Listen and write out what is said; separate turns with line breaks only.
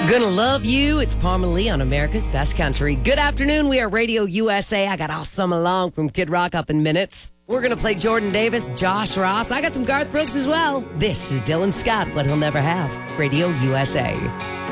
Gonna love you. It's Palmer Lee on America's Best Country. Good afternoon. We are Radio USA. I got All Summer Long from Kid Rock up in minutes. We're gonna play Jordan Davis, Josh Ross. I got some Garth Brooks as well. This is Dylan Scott, What He'll Never Have. Radio USA.